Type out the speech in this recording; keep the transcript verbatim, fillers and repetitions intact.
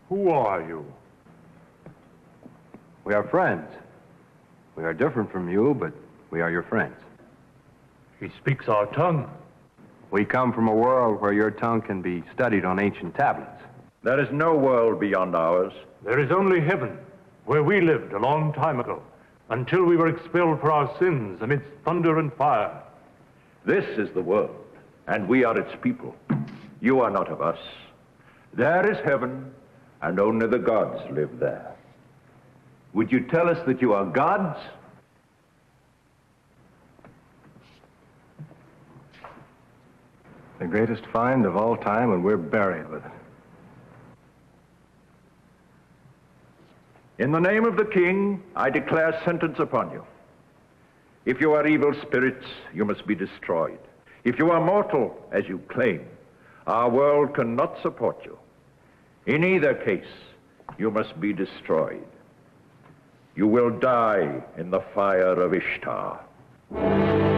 Who are you? We are friends. We are different from you, but we are your friends. He speaks our tongue. We come from a world where your tongue can be studied on ancient tablets. There is no world beyond ours. There is only heaven, where we lived a long time ago, until we were expelled for our sins amidst thunder and fire. This is the world, and we are its people. You are not of us. There is heaven, and only the gods live there. Would you tell us that you are gods? The greatest find of all time, and we're buried with it. In the name of the king, I declare sentence upon you. If you are evil spirits, you must be destroyed. If you are mortal, as you claim, our world cannot support you. In either case, you must be destroyed. You will die in the fire of Ishtar.